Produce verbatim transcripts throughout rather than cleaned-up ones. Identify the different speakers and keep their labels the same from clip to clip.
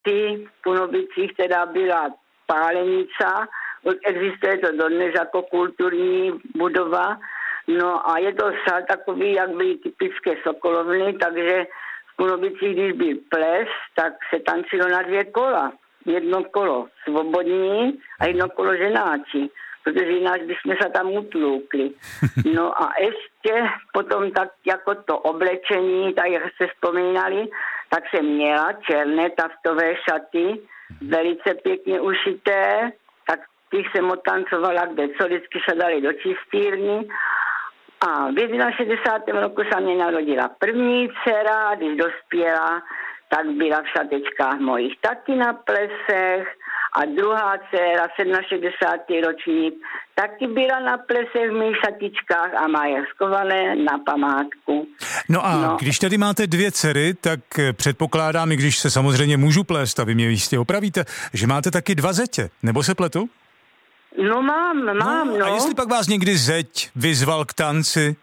Speaker 1: v Kunovicích teda byla pálenica, existuje to dodnes jako kulturní budova, no a je to sál takový, jak byly typické sokolovny, takže v Kunovicích, když byl ples, tak se tančilo na dvě kola. Jedno kolo svobodní a jedno kolo ženáči, protože jinak bychom se tam utloukli. No a ještě potom tak jako to oblečení, tak jak se vzpomínali, tak jsem měla černé taftové šaty, velice pěkně ušité, tak těch jsem otancovala, kde co vždycky se dali do čistírny. A v šedesátém roku se mě narodila první dcera, když dospěla, tak byla v šatečkách mojich taky na plesech a druhá dcera, šedesátý sedmý ročník, taky byla na plesech v mých šatičkách a má je schované na památku.
Speaker 2: No a no. Když tady máte dvě dcery, tak předpokládám, i když se samozřejmě můžu plést a vy mě jistě opravíte, že máte taky dva zetě, nebo se pletu?
Speaker 1: No mám, mám, no.
Speaker 2: no. A jestli pak vás někdy zeť vyzval k tanci?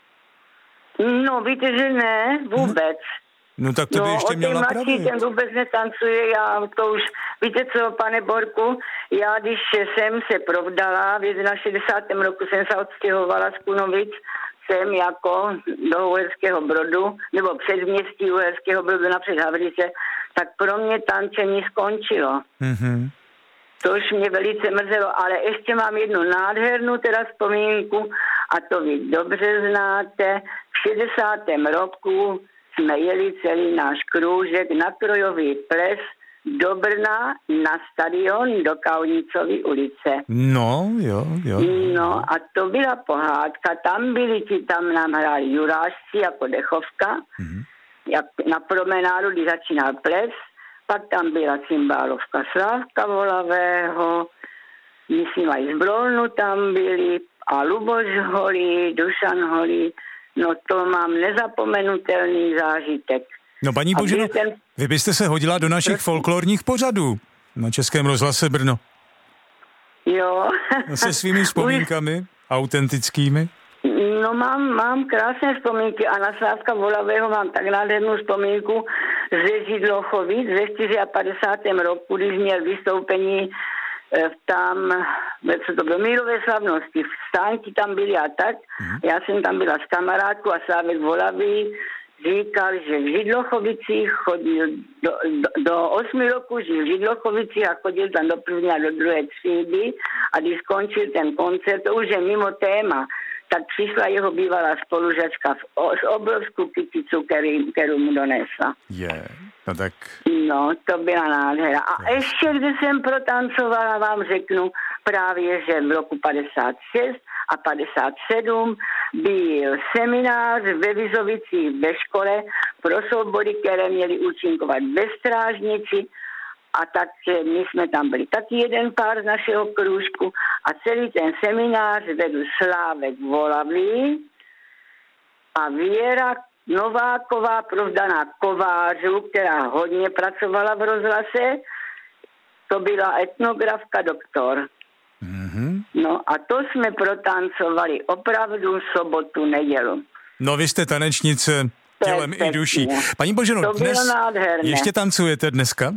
Speaker 1: No, víte, že ne, vůbec.
Speaker 2: No tak to by
Speaker 1: no,
Speaker 2: ještě měl napravit.
Speaker 1: No, ten vůbec netancuje, já to už, víte co, pane Borku, já když jsem se provdala, v šedesátém prvním roku jsem se odstěhovala z Kunovic, jsem jako do Uherského Brodu, nebo předměstí Uherského Brodu napřed Havlíce, tak pro mě tančení skončilo. Mm-hmm. To už mě velice mrzelo, ale ještě mám jednu nádhernou teda vzpomínku a to vy dobře znáte. V šedesátém roku jsme jeli celý náš krůžek na krojový ples do Brna na stadion do Kaunicovy ulice.
Speaker 2: No, jo, jo.
Speaker 1: No a to byla pohádka, tam byli ti, tam nám hráli jurážci jako dechovka, mm-hmm. jak na promenádu, když začínal ples, pak tam byla cymbálovka Slávka Volavého, myslím aj z Brolnu tam byli a Luboš Holý, Dušan Holý, no to mám nezapomenutelný zážitek.
Speaker 2: No paní Boženo, ten... vy byste se hodila do našich Prosím. folklorních pořadů na Českém rozhlase Brno.
Speaker 1: Jo.
Speaker 2: Se svými vzpomínkami, autentickými.
Speaker 1: No mám, mám krásné vzpomínky a na Slávka Volavého mám tak nádhernou vzpomínku ze Židlochovic ze padesátém čtvrtém roku, když měl vystoupení tam, co to bylo, mírové slavnosti, stánky tam byly a tak. Mm. Já jsem tam byla s kamarádkou a Slávek Volavý říkal, že v Židlochovicích chodil do, do, do osmi roku, žil v Židlochovicích a chodil tam do první a do druhé třídy a když skončil ten koncert, to už je mimo téma, tak přišla jeho bývalá spolužačka s obrovskou kyticu, kterou mu donesla.
Speaker 2: Je, yeah, no tak...
Speaker 1: No, to byla nádhera. A ještě, když jsem protancovala, vám řeknu právě, že v roku padesát šest a padesát sedm byl seminář ve Vizovicích ve škole pro soubory, které měly účinkovat ve strážnici. A tak my jsme tam byli taky jeden pár z našeho krůžku a celý ten seminář vedl Slávek Volavý a Věra Nováková, provdaná kovářů, která hodně pracovala v rozhlase, to byla etnografka doktor. Mm-hmm. No a to jsme protancovali opravdu sobotu, nedělu.
Speaker 2: No vě jste tanečnice tělem i duší. Paní Boženo, dnes ještě tancujete dneska?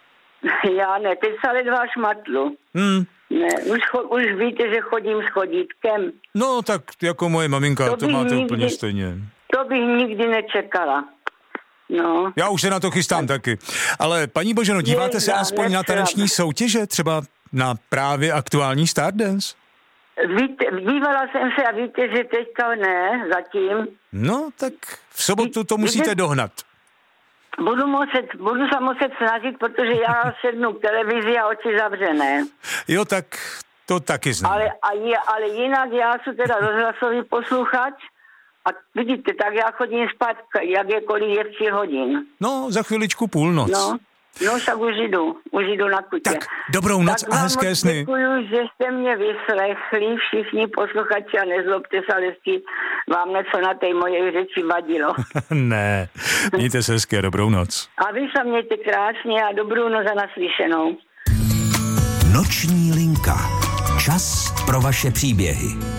Speaker 1: Já ne, teď se ledva šmatlu. Hmm. Ne, už, už víte, že chodím s chodítkem.
Speaker 2: No tak jako moje maminka, to, to máte nikdy, úplně stejně.
Speaker 1: To bych nikdy nečekala. No.
Speaker 2: Já už se na to chystám taky. Ale paní Boženo, díváte je, se aspoň nepřed. na taneční soutěže, třeba na právě aktuální Stardance?
Speaker 1: Víte, dívala jsem se a víte, že teďka ne, zatím.
Speaker 2: No tak v sobotu to musíte víte, dohnat.
Speaker 1: Budu, muset, budu se muset snažit, protože já sednu k televizi a oči zavřené.
Speaker 2: Jo, tak to taky znám.
Speaker 1: Ale, a je, ale jinak já jsem teda rozhlasový posluchač a vidíte, tak já chodím spát, jak je kolik je tři hodin.
Speaker 2: No, za chviličku půlnoc.
Speaker 1: No, no však už jdu, už jdu na kutě.
Speaker 2: Tak dobrou noc tak a hezké sny.
Speaker 1: Děkuju, že jste mě vyslechli, všichni posluchači a nezlobte se, ale vám něco na té mojej řeči vadilo.
Speaker 2: Ne, mějte se hezky a dobrou noc.
Speaker 1: A vy se mějte krásně a dobrou noc a naslyšenou.
Speaker 3: Noční linka. Čas pro vaše příběhy.